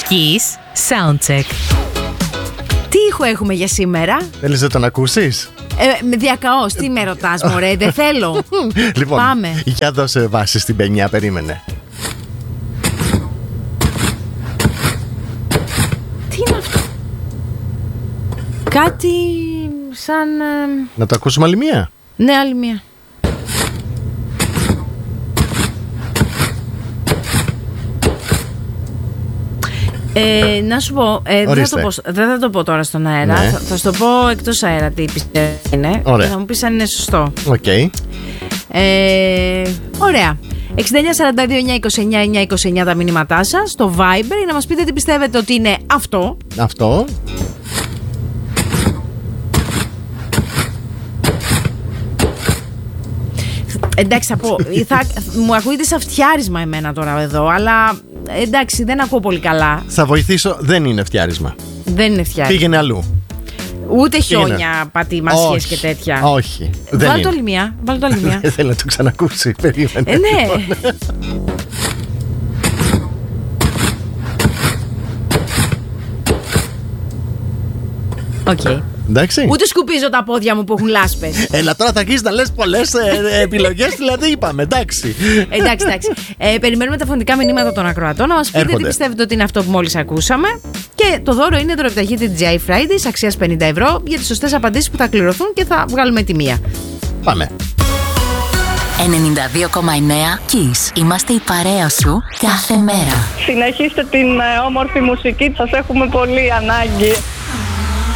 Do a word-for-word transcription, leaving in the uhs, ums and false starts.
Kiss Soundcheck. Τι ήχο έχουμε για σήμερα? Θέλεις να τον ακούσεις? Ε, με διακαώς, τι με ρωτάς μωρέ, δεν θέλω. Λοιπόν, πάμε. Για δώσε βάση στην πενιά, περίμενε. Τι είναι αυτό? Κάτι σαν... Να το ακούσουμε άλλη μία? Ναι, άλλη μία. Ε, να σου πω, ε, δεν, θα το πω, δεν θα το πω τώρα στον αέρα. Ναι. Θα, θα σου το πω εκτός αέρα τι πιστεύει είναι. Ωραία. Και θα μου πεις αν είναι σωστό. Okay. Ε, ωραία. εξήντα εννιά σαράντα δύο εννιά είκοσι εννιά εννιά είκοσι εννιά τα μηνύματά σας στο Viber για να μας πείτε τι πιστεύετε ότι είναι αυτό. Αυτό. Εντάξει, θα πω. Θα, μου ακούγεται σαν φτιάρισμα εμένα τώρα εδώ, αλλά εντάξει, δεν ακούω πολύ καλά. Θα βοηθήσω, δεν είναι φτιάρισμα. Δεν είναι φτιάρισμα. Πήγαινε αλλού. Ούτε χιόνια, πατημασιές και τέτοια. Όχι. Βάλε το άλλη μία. Βάλε το άλλη μία. Δεν θέλω να το ξανακούσει. Περίμενε. Ε, ναι. Οκ. Okay. Εντάξει. Ούτε σκουπίζω τα πόδια μου που έχουν λάσπες. Έλα τώρα θα αρχίσεις να λες πολλές ε, επιλογές, δηλαδή είπαμε, εντάξει. Εντάξει, εντάξει. Ε, περιμένουμε τα φωνητικά μηνύματα των ακροατών να μας πείτε Έρχονται. τι πιστεύετε ότι είναι αυτό που μόλις ακούσαμε. Και το δώρο είναι δωρεοπιταγή ντι τζέι άι Fridays αξίας πενήντα ευρώ για τις σωστές απαντήσεις που θα κληρωθούν και θα βγάλουμε τη μία. Πάμε. ενενήντα δύο κόμμα εννέα Kiss. Είμαστε η παρέα σου κάθε μέρα. Συνεχίστε την ε, όμορφη μουσική, σας έχουμε πολύ ανάγκη.